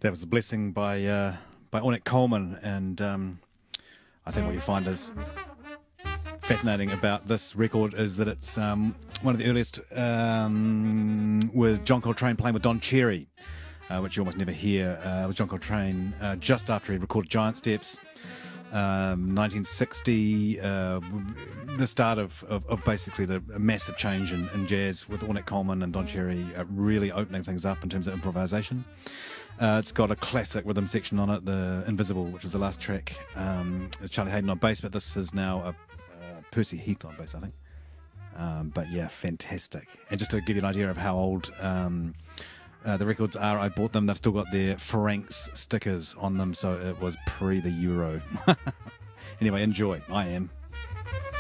That was The Blessing by Ornette Coleman, and I think what you find is fascinating about this record is that it's one of the earliest with John Coltrane playing with Don Cherry, which you almost never hear. With John Coltrane just after he recorded Giant Steps, 1960, the start of basically the massive change in jazz with Ornette Coleman and Don Cherry really opening things up in terms of improvisation. It's got a classic rhythm section on it, the Invisible, which was the last track. It's Charlie Hayden on bass, but this is now a Percy Heath on bass, I think. But yeah, fantastic. And just to give you an idea of how old the records are, I bought them. They've still got their Franks stickers on them, so it was pre the Euro. Anyway, enjoy. I am.